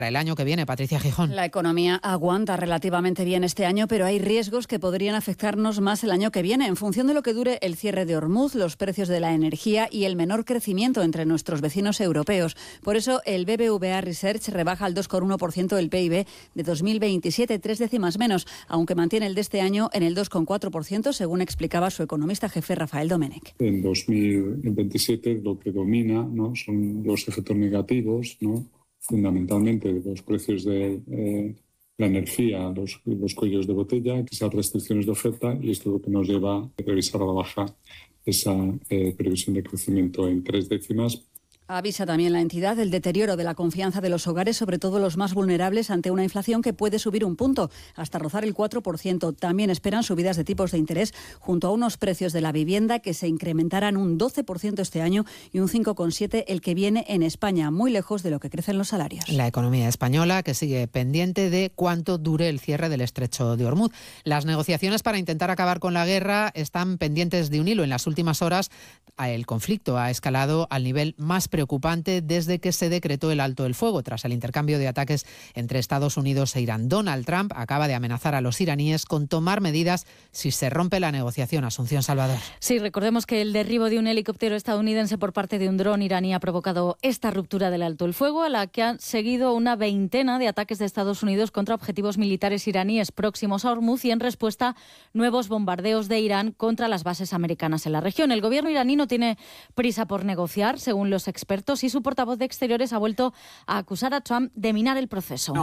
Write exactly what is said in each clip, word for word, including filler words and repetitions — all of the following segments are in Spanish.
el año que viene. Patricia Gijón. La economía aguanta relativamente bien este año, pero hay riesgos que podrían afectarnos más el año que viene en función de lo que dure el cierre de Hormuz, los precios de la energía y el menor crecimiento entre nuestros vecinos europeos. Por eso el B B V A Research rebaja al dos coma uno por ciento del P I B de dos mil veintisiete, tres décimas menos, aunque mantiene el de este año en el dos coma cuatro por ciento, según explicaba su economista jefe Rafael Domenech. En dos mil veintisiete lo que domina, ¿no?, son los efectos negativos, ¿no?, fundamentalmente los precios de eh, la energía, los, los cuellos de botella, que esas restricciones de oferta, y esto es lo que nos lleva a revisar a la baja esa eh, previsión de crecimiento en tres décimas. Avisa también la entidad del deterioro de la confianza de los hogares, sobre todo los más vulnerables, ante una inflación que puede subir un punto, hasta rozar el cuatro por ciento. También esperan subidas de tipos de interés, junto a unos precios de la vivienda que se incrementarán un doce por ciento este año y un cinco coma siete por ciento el que viene en España, muy lejos de lo que crecen los salarios. La economía española, que sigue pendiente de cuánto dure el cierre del estrecho de Hormuz. Las negociaciones para intentar acabar con la guerra están pendientes de un hilo. En las últimas horas, el conflicto ha escalado al nivel más preocupante desde que se decretó el alto el fuego, tras el intercambio de ataques entre Estados Unidos e Irán. Donald Trump acaba de amenazar a los iraníes con tomar medidas si se rompe la negociación. Asunción Salvador. Sí, recordemos que el derribo de un helicóptero estadounidense por parte de un dron iraní ha provocado esta ruptura del alto el fuego, a la que han seguido una veintena de ataques de Estados Unidos contra objetivos militares iraníes próximos a Hormuz y, en respuesta, nuevos bombardeos de Irán contra las bases americanas en la región. El gobierno iraní no tiene prisa por negociar, según los expertos, y su portavoz de Exteriores ha vuelto a acusar a Trump de minar el proceso.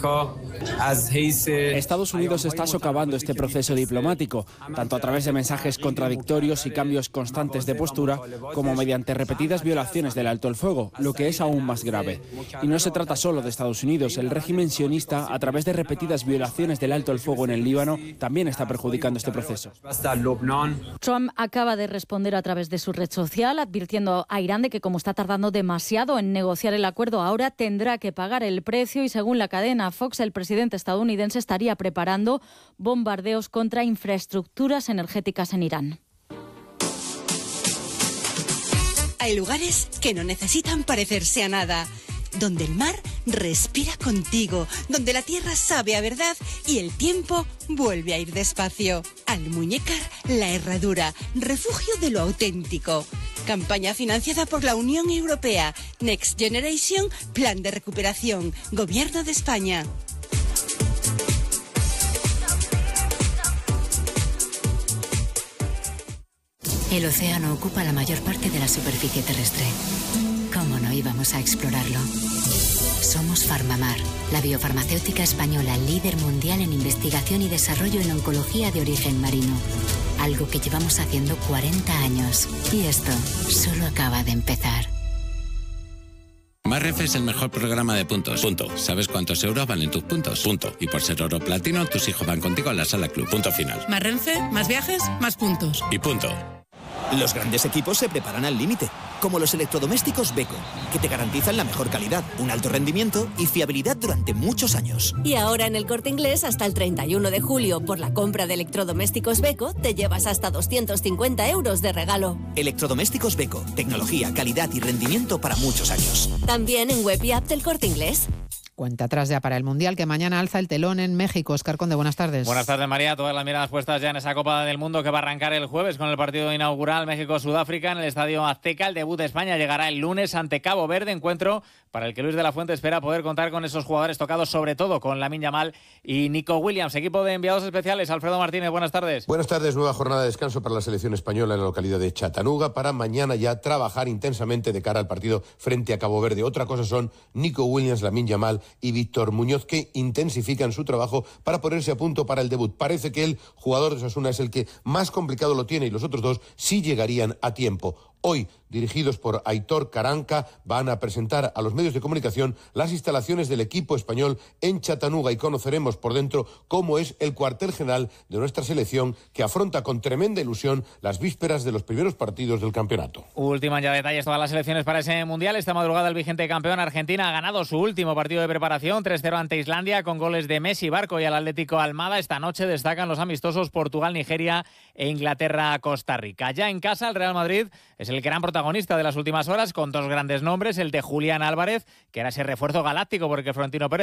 Estados Unidos está socavando este proceso diplomático, tanto a través de mensajes contradictorios y cambios constantes de postura, como mediante repetidas violaciones del alto el fuego, lo que es aún más grave. Y no se trata solo de Estados Unidos. El régimen sionista, a través de repetidas violaciones del alto el fuego en el Líbano, también está perjudicando este proceso. Trump acaba de responder a través de su red social, advirtiendo a Irán de que, como está tardando demasiado en negociar el acuerdo, ahora tendrá que pagar el precio, y según la cadena Fox, el presidente estadounidense estaría preparando bombardeos contra infraestructuras energéticas en Irán. Hay lugares que no necesitan parecerse a nada, donde el mar respira contigo, donde la tierra sabe a verdad y el tiempo vuelve a ir despacio. Almuñécar, La Herradura, refugio de lo auténtico. Campaña financiada por la Unión Europea. Next Generation, Plan de Recuperación, Gobierno de España. El océano ocupa la mayor parte de la superficie terrestre. ¿Cómo no íbamos a explorarlo? Somos Farmamar, la biofarmacéutica española líder mundial en investigación y desarrollo en oncología de origen marino. Algo que llevamos haciendo cuarenta años. Y esto solo acaba de empezar. Marref es el mejor programa de puntos. Punto. ¿Sabes cuántos euros valen tus puntos? Punto. Y por ser oro platino, tus hijos van contigo a la sala club. Punto final. Más Renfe, más viajes, más puntos. Y punto. Los grandes equipos se preparan al límite, como los electrodomésticos Beko, que te garantizan la mejor calidad, un alto rendimiento y fiabilidad durante muchos años. Y ahora en El Corte Inglés, hasta el treinta y uno de julio, por la compra de electrodomésticos Beko, te llevas hasta doscientos cincuenta euros de regalo. Electrodomésticos Beko, tecnología, calidad y rendimiento para muchos años. También en web y app del Corte Inglés. Cuenta atrás ya para el Mundial, que mañana alza el telón en México. Óscar Conde, buenas tardes. Buenas tardes, María. Todas las miradas puestas ya en esa Copa del Mundo que va a arrancar el jueves con el partido inaugural México-Sudáfrica en el Estadio Azteca. El debut de España llegará el lunes ante Cabo Verde, encuentro para el que Luis de la Fuente espera poder contar con esos jugadores tocados, sobre todo con Lamine Yamal y Nico Williams. Equipo de enviados especiales, Alfredo Martínez, buenas tardes. Buenas tardes, nueva jornada de descanso para la selección española en la localidad de Chattanooga, para mañana ya trabajar intensamente de cara al partido frente a Cabo Verde. Otra cosa son Nico Williams, Lamine Yamal y Víctor Muñoz, que intensifican su trabajo para ponerse a punto para el debut. Parece que el jugador de Osasuna es el que más complicado lo tiene y los otros dos sí llegarían a tiempo. Hoy, dirigidos por Aitor Caranca, van a presentar a los medios de comunicación las instalaciones del equipo español en Chattanooga y conoceremos por dentro cómo es el cuartel general de nuestra selección, que afronta con tremenda ilusión las vísperas de los primeros partidos del campeonato. Últimas ya detalles todas las selecciones para ese Mundial. Esta madrugada el vigente campeón Argentina ha ganado su último partido de preparación, tres cero ante Islandia, con goles de Messi, Barco y al Atlético Almada. Esta noche destacan los amistosos Portugal, Nigeria e Inglaterra, Costa Rica. Ya en casa, el Real Madrid es el gran protagonista de las últimas horas, con dos grandes nombres, el de Julián Álvarez, que era ese refuerzo galáctico porque Florentino Pérez